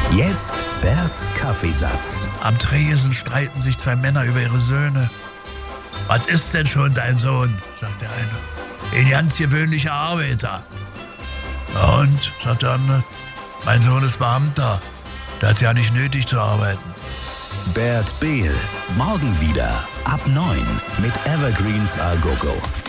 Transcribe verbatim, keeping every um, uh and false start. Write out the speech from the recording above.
Jetzt Berts Kaffeesatz. Am Tresen streiten sich zwei Männer über ihre Söhne. Was ist denn schon dein Sohn, sagt der eine. Ein ganz gewöhnlicher Arbeiter. Und, sagt der andere, mein Sohn ist Beamter. Der hat ja nicht nötig zu arbeiten. Bert Behl, morgen wieder ab neun mit Evergreens A Go Go.